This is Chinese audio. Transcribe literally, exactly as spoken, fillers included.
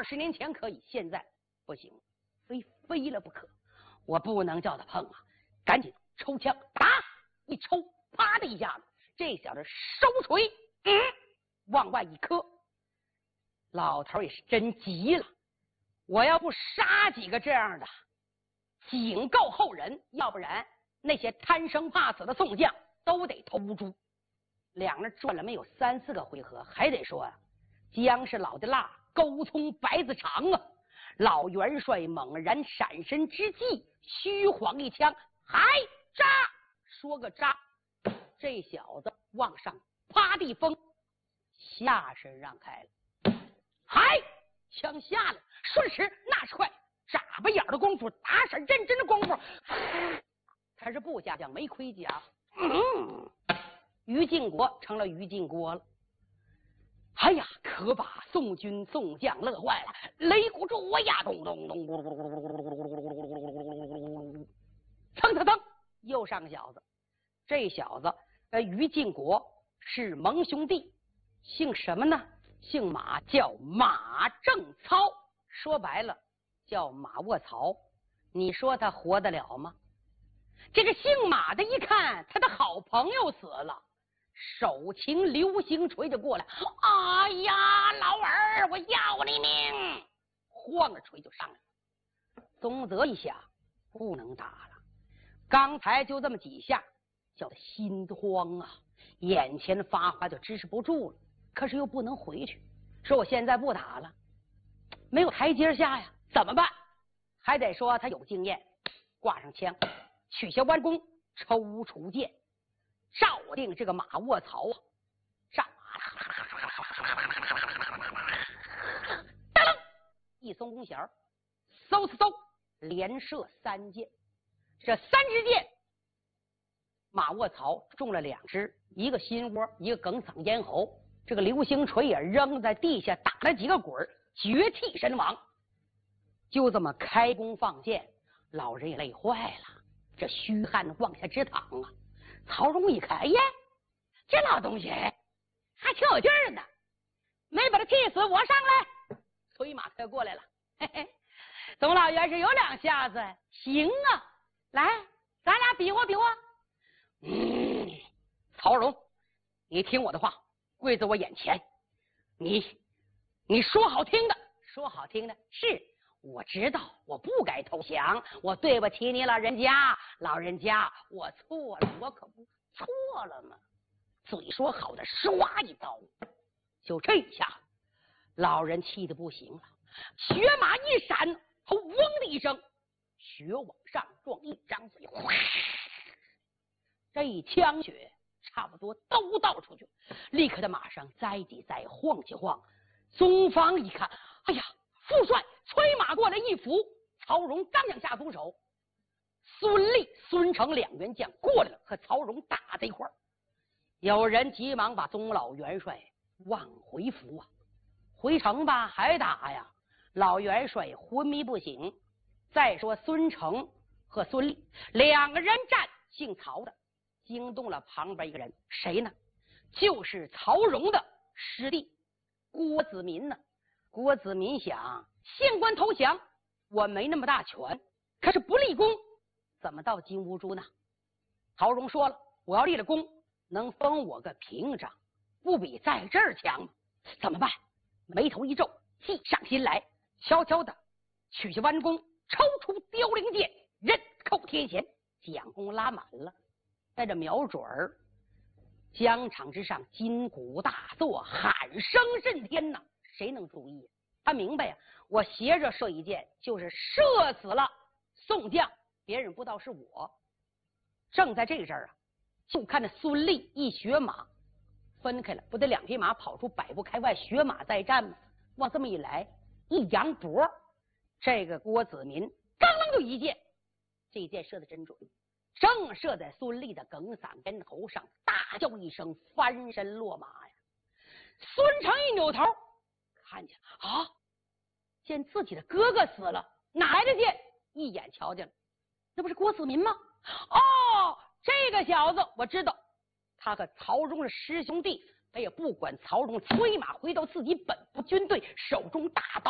二十年前可以，现在不行，非飞了不可。我不能叫他碰啊！赶紧抽枪，打一抽，啪的一下子，这小子收锤，嗯，往外一磕。老头也是真急了，我要不杀几个这样的，警告后人，要不然那些贪生怕死的宋将都得投诛。两人转了没有三四个回合，还得说啊，姜是老的辣，沟通白子长啊！老元帅猛然闪身之际，虚晃一枪，还扎，说个扎，这小子往上啪地风，下身让开了，还枪下来，顺时那是快，眨巴眼的功夫，打闪认真的功夫，他是部下将没盔甲，嗯，于禁国成了于禁国了。哎呀，可把宋军宋将乐坏了，擂鼓助我呀，咚咚咚，蹭蹭蹭，又上个小子。这小子呃，于禁国是盟兄弟，姓什么呢？姓马，叫马正操，说白了叫马卧槽。你说他活得了吗？这个姓马的一看他的好朋友死了，手擎流星锤就过来，哎呀，老二，我要你命！晃着锤就上来了。宗泽一想，不能打了，刚才就这么几下，叫他心慌啊，眼前发花就支持不住了。可是又不能回去，说我现在不打了，没有台阶下呀，怎么办？还得说他有经验，挂上枪，取下弯弓，抽出剑，照定这个马卧槽啊，上当啷一松弓弦，嗖嗖嗖，连射三箭。这三支箭，马卧槽中了两支，一个心窝，一个梗嗓咽喉。这个流星锤也扔在地下，打了几个滚，绝气身亡。就这么开弓放箭，老人也累坏了，这虚汗往下直淌啊。曹荣一看，哎呀，这老东西还挺有劲儿的，没把他气死，我上来。催马快过来了，嘿嘿，董老元是有两下子，行啊，来，咱俩比划比划。嗯，曹荣，你听我的话，跪在我眼前，你你说好听的，说好听的是我知道我不该投降，我对不起你老人家，老人家我错了，我可不错了吗？嘴说好的，唰一刀，就这一下，老人气得不行了，血马一闪，他嗡的一声，血往上撞，一张嘴，哗，这一枪血差不多都倒出去，立刻在马上栽几栽，晃几晃。宗方一看，哎呀，副帅催马过来一扶，曹荣刚想下毒手，孙立、孙成两员将过来了，和曹荣打在一块儿。有人急忙把宗老元帅往回扶啊，回城吧，还打呀？老元帅昏迷不醒。再说孙成和孙立两个人战，姓曹的惊动了旁边一个人，谁呢？就是曹荣的师弟郭子民呢。郭子民想，县官投降，我没那么大权，可是不立功，怎么到金兀术呢？曹荣说了，我要立了功，能封我个平章，不比在这儿强吗？怎么办？眉头一皱，计上心来，悄悄的取下弯弓，抽出凋零箭，刃扣天弦，将弓拉满了，在这瞄准儿，疆场之上金鼓大作，喊声震天呐！谁能注意？他明白呀、啊，我斜着射一箭，就是射死了宋将，别人不知道是我。正在这阵儿啊，就看着孙立一血马分开了，不得两匹马跑出百步开外，血马再战吗？往这么一来，一扬脖，这个郭子民刚啷就一箭，这一箭射得真准，正射在孙立的梗嗓咽喉上，大叫一声，翻身落马呀！孙成一扭头，看见啊，见自己的哥哥死了，哪来的箭？一眼瞧见了，那不是郭子民吗？哦，这个小子我知道，他和曹荣是师兄弟，他也不管曹荣，催马回到自己本部军队，手中大刀